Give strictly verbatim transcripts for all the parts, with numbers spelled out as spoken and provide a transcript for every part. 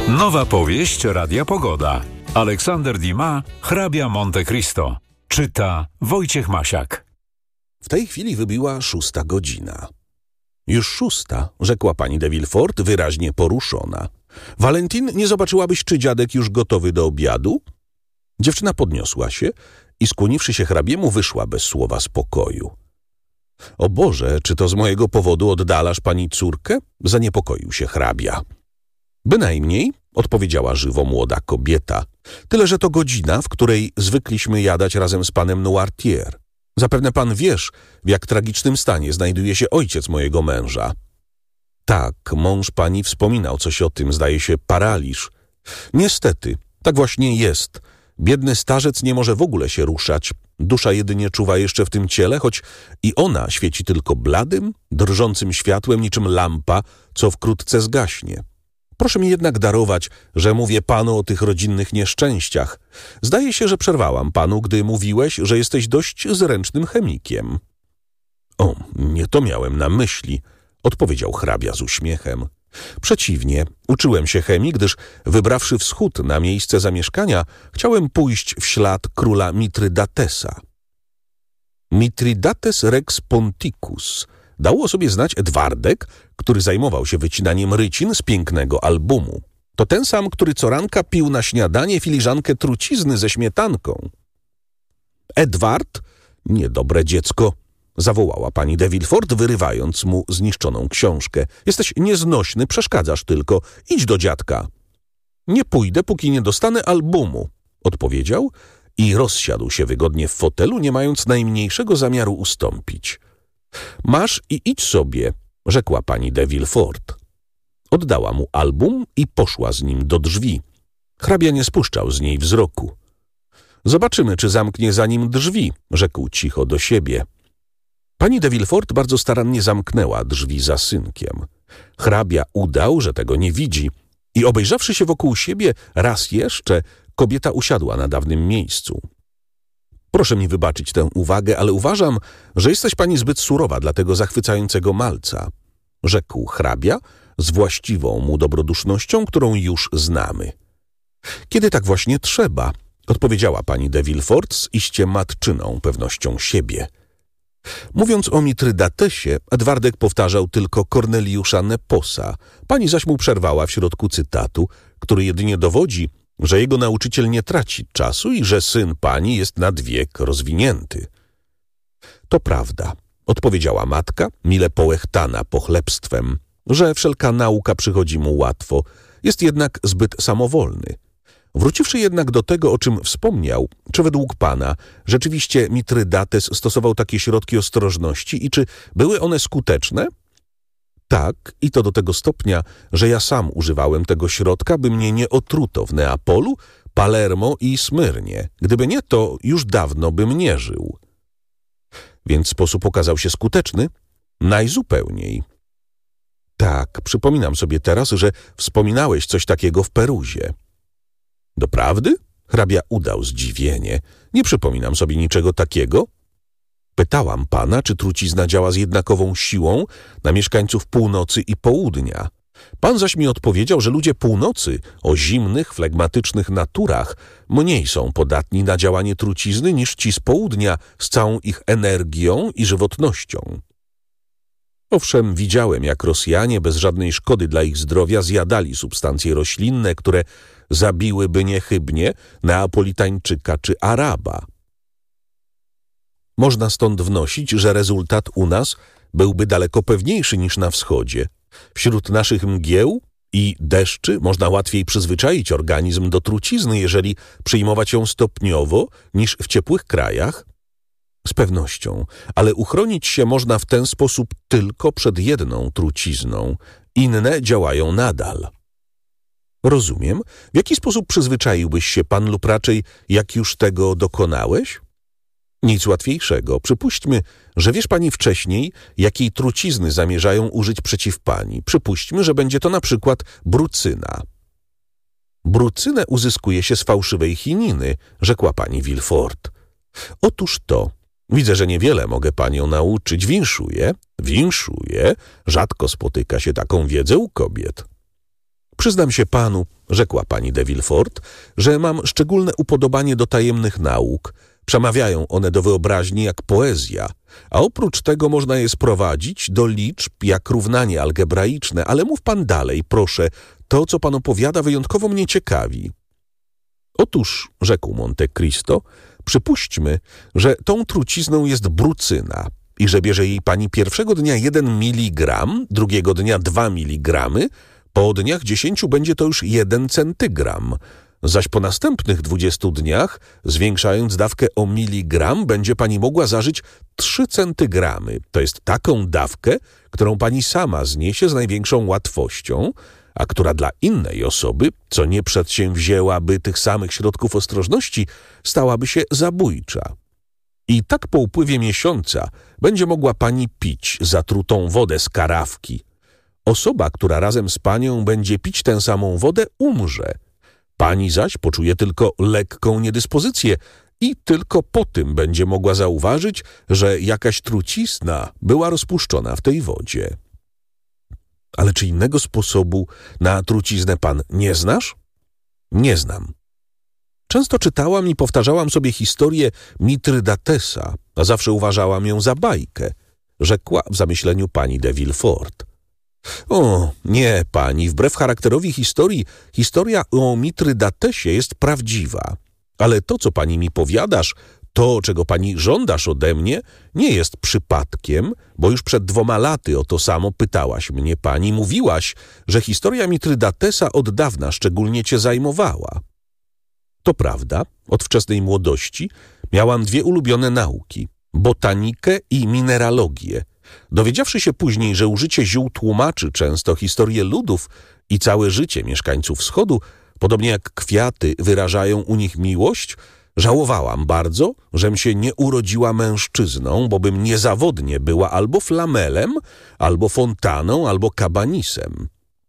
Nowa powieść Radia Pogoda. Aleksander Dumas, Hrabia Monte Cristo. Czyta Wojciech Masiak. W tej chwili wybiła szósta godzina. Już szósta, rzekła pani de Villefort, wyraźnie poruszona. Valentin, nie zobaczyłabyś, czy dziadek już gotowy do obiadu? Dziewczyna podniosła się i skłoniwszy się hrabiemu, wyszła bez słowa z pokoju. O Boże, czy to z mojego powodu oddalasz pani córkę? Zaniepokoił się hrabia. Bynajmniej, odpowiedziała żywo młoda kobieta. Tyle, że to godzina, w której zwykliśmy jadać razem z panem Noirtier. Zapewne pan wiesz, w jak tragicznym stanie znajduje się ojciec mojego męża. Tak, mąż pani wspominał coś o tym, zdaje się, paraliż. Niestety, tak właśnie jest. Biedny starzec nie może w ogóle się ruszać. Dusza jedynie czuwa jeszcze w tym ciele, choć i ona świeci tylko bladym, drżącym światłem niczym lampa, co wkrótce zgaśnie. Proszę mi jednak darować, że mówię panu o tych rodzinnych nieszczęściach. Zdaje się, że przerwałam panu, gdy mówiłeś, że jesteś dość zręcznym chemikiem. O, nie to miałem na myśli, odpowiedział hrabia z uśmiechem. Przeciwnie, uczyłem się chemii, gdyż wybrawszy wschód na miejsce zamieszkania, chciałem pójść w ślad króla Mitrydatesa. Mithridates Rex Ponticus dał o sobie znać Edwardek, który zajmował się wycinaniem rycin z pięknego albumu. To ten sam, który co ranka pił na śniadanie filiżankę trucizny ze śmietanką. Edward, niedobre dziecko, zawołała pani de Villefort, wyrywając mu zniszczoną książkę. Jesteś nieznośny, przeszkadzasz tylko. Idź do dziadka. Nie pójdę, póki nie dostanę albumu, odpowiedział i rozsiadł się wygodnie w fotelu, nie mając najmniejszego zamiaru ustąpić. Masz i idź sobie, rzekła pani de Villefort. Oddała mu album i poszła z nim do drzwi. Hrabia nie spuszczał z niej wzroku. Zobaczymy, czy zamknie za nim drzwi, rzekł cicho do siebie. Pani de Villefort bardzo starannie zamknęła drzwi za synkiem. Hrabia udał, że tego nie widzi i obejrzawszy się wokół siebie raz jeszcze, kobieta usiadła na dawnym miejscu. Proszę mi wybaczyć tę uwagę, ale uważam, że jesteś pani zbyt surowa dla tego zachwycającego malca, rzekł hrabia z właściwą mu dobrodusznością, którą już znamy. Kiedy tak właśnie trzeba, odpowiedziała pani de Villefort z iście matczyną pewnością siebie. Mówiąc o Mitrydatesie, Edwardek powtarzał tylko Korneliusza Neposa. Pani zaś mu przerwała w środku cytatu, który jedynie dowodzi, że jego nauczyciel nie traci czasu i że syn pani jest nad wiek rozwinięty. To prawda, odpowiedziała matka, mile połechtana pochlebstwem, że wszelka nauka przychodzi mu łatwo, jest jednak zbyt samowolny. Wróciwszy jednak do tego, o czym wspomniał, czy według pana rzeczywiście Mitrydates stosował takie środki ostrożności i czy były one skuteczne? Tak, i to do tego stopnia, że ja sam używałem tego środka, by mnie nie otruto w Neapolu, Palermo i Smyrnie. Gdyby nie, to już dawno bym nie żył. Więc sposób okazał się skuteczny? Najzupełniej. Tak, przypominam sobie teraz, że wspominałeś coś takiego w Peruzie. Doprawdy? Hrabia udał zdziwienie. Nie przypominam sobie niczego takiego. Pytałam pana, czy trucizna działa z jednakową siłą na mieszkańców północy i południa. Pan zaś mi odpowiedział, że ludzie północy o zimnych, flegmatycznych naturach mniej są podatni na działanie trucizny niż ci z południa z całą ich energią i żywotnością. Owszem, widziałem, jak Rosjanie bez żadnej szkody dla ich zdrowia zjadali substancje roślinne, które zabiłyby niechybnie Neapolitańczyka czy Araba. Można stąd wnosić, że rezultat u nas byłby daleko pewniejszy niż na wschodzie. Wśród naszych mgieł i deszczy można łatwiej przyzwyczaić organizm do trucizny, jeżeli przyjmować ją stopniowo, niż w ciepłych krajach. Z pewnością, ale uchronić się można w ten sposób tylko przed jedną trucizną. Inne działają nadal. Rozumiem. W jaki sposób przyzwyczaiłbyś się pan lub raczej jak już tego dokonałeś? Nic łatwiejszego. Przypuśćmy, że wiesz pani wcześniej, jakiej trucizny zamierzają użyć przeciw pani. Przypuśćmy, że będzie to na przykład brucyna. Brucynę uzyskuje się z fałszywej chininy, rzekła pani Villefort. Otóż to. Widzę, że niewiele mogę panią nauczyć. Winszuję, winszuję. Rzadko spotyka się taką wiedzę u kobiet. Przyznam się panu, rzekła pani de Villefort, że mam szczególne upodobanie do tajemnych nauk. Przemawiają one do wyobraźni jak poezja, a oprócz tego można je sprowadzić do liczb jak równanie algebraiczne. Ale mów pan dalej, proszę, to, co pan opowiada, wyjątkowo mnie ciekawi. Otóż, rzekł Monte Cristo, przypuśćmy, że tą trucizną jest brucyna i że bierze jej pani pierwszego dnia jeden miligram, drugiego dnia dwa miligramy, po dniach dziesięciu będzie to już jeden centygram, zaś po następnych dwudziestu dniach, zwiększając dawkę o miligram, będzie pani mogła zażyć trzy centygramy. To jest taką dawkę, którą pani sama zniesie z największą łatwością, a która dla innej osoby, co nie przedsięwzięłaby tych samych środków ostrożności, stałaby się zabójcza. I tak po upływie miesiąca będzie mogła pani pić zatrutą wodę z karafki. Osoba, która razem z panią będzie pić tę samą wodę, umrze. Pani zaś poczuje tylko lekką niedyspozycję i tylko po tym będzie mogła zauważyć, że jakaś trucizna była rozpuszczona w tej wodzie. Ale czy innego sposobu na truciznę pan nie znasz? Nie znam. Często czytałam i powtarzałam sobie historię Mitrydatesa, a zawsze uważałam ją za bajkę, rzekła w zamyśleniu pani de Villefort. O, nie, pani, wbrew charakterowi historii, historia o Mitrydatesie jest prawdziwa. Ale to, co pani mi powiadasz, to, czego pani żądasz ode mnie, nie jest przypadkiem, bo już przed dwoma laty o to samo pytałaś mnie pani. Mówiłaś, że historia Mitrydatesa od dawna szczególnie cię zajmowała. To prawda, od wczesnej młodości miałam dwie ulubione nauki – botanikę i mineralogię. Dowiedziawszy się później, że użycie ziół tłumaczy często historię ludów i całe życie mieszkańców Wschodu, podobnie jak kwiaty wyrażają u nich miłość, żałowałam bardzo, żem się nie urodziła mężczyzną, bo bym niezawodnie była albo flamelem, albo fontaną, albo kabanisem.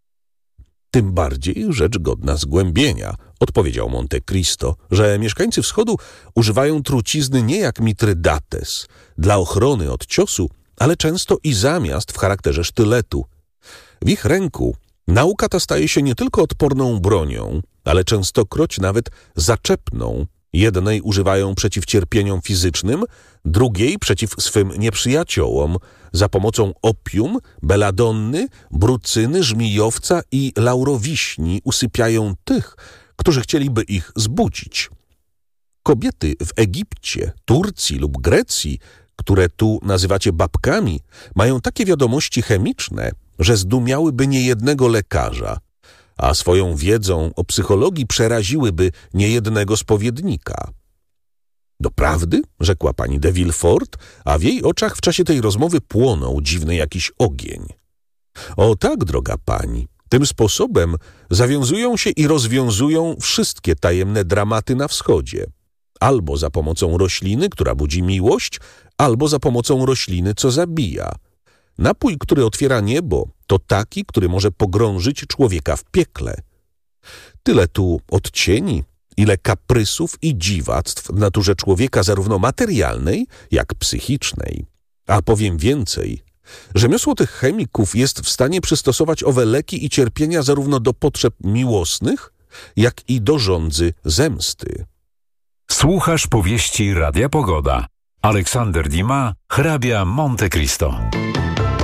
Tym bardziej rzecz godna zgłębienia, odpowiedział Monte Cristo, że mieszkańcy Wschodu używają trucizny nie jak Mitrydates, dla ochrony od ciosu, ale często i zamiast w charakterze sztyletu. W ich ręku nauka ta staje się nie tylko odporną bronią, ale częstokroć nawet zaczepną. Jednej używają przeciw cierpieniom fizycznym, drugiej przeciw swym nieprzyjaciołom, za pomocą opium, beladonny, brucyny, żmijowca i laurowiśni usypiają tych, którzy chcieliby ich zbudzić. Kobiety w Egipcie, Turcji lub Grecji, które tu nazywacie babkami, mają takie wiadomości chemiczne, że zdumiałyby niejednego lekarza, a swoją wiedzą o psychologii przeraziłyby niejednego spowiednika. Doprawdy, rzekła pani de Villefort, a w jej oczach w czasie tej rozmowy płonął dziwny jakiś ogień. O tak, droga pani, tym sposobem zawiązują się i rozwiązują wszystkie tajemne dramaty na wschodzie. Albo za pomocą rośliny, która budzi miłość, albo za pomocą rośliny, co zabija. Napój, który otwiera niebo, to taki, który może pogrążyć człowieka w piekle. Tyle tu odcieni, ile kaprysów i dziwactw w naturze człowieka zarówno materialnej, jak psychicznej. A powiem więcej, rzemiosło tych chemików jest w stanie przystosować owe leki i cierpienia zarówno do potrzeb miłosnych, jak i do żądzy zemsty. Słuchasz powieści Radia Pogoda. Aleksander Dumas, hrabia Monte Cristo.